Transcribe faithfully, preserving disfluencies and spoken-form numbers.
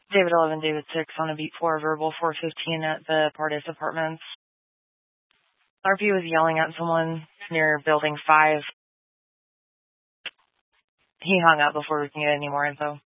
David eleven, David six on a beat four, verbal four fifteen at the Pardes Apartments. R P was yelling at someone near building five. He hung up before we can get any more info.